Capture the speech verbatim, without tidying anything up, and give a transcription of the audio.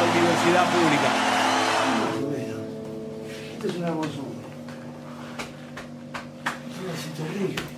universidad pública. Esto es una hermosura. Es un terrible.